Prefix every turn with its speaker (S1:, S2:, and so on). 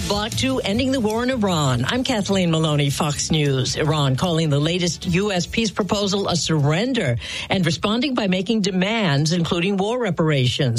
S1: Block 2, ending the war in Iran. I'm Kathleen Maloney, Fox News. Iran calling the latest U.S. peace proposal a surrender and responding by making demands, including war reparations.